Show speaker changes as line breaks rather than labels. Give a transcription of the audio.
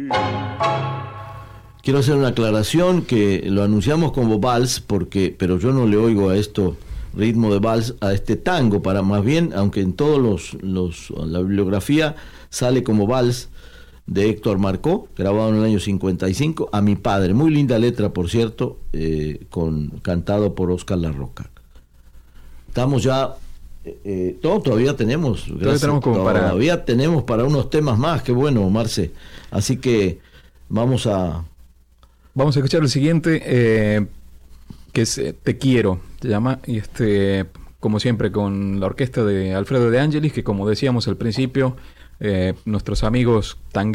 Quiero hacer una aclaración que lo anunciamos como vals, pero yo no le oigo a esto ritmo de vals, a este tango, para más bien, aunque en todos la bibliografía sale como vals, de Héctor Marcó, grabado en el año 55, a mi padre. Muy linda letra, por cierto, cantado por Óscar Larroca. Estamos ya... todavía tenemos, todavía tenemos para unos temas más, qué bueno, Marce. Así que vamos a escuchar el siguiente, que es Te Quiero, se llama, y como siempre con la orquesta de Alfredo De Angelis, que como decíamos al principio, nuestros amigos tan